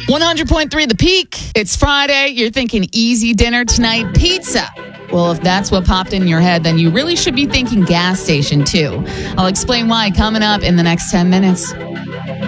100.3 The Peak. It's Friday. You're thinking easy dinner tonight, pizza. Well, if that's what popped in your head, then you really should be thinking gas station too. I'll explain why coming up in the next 10 minutes.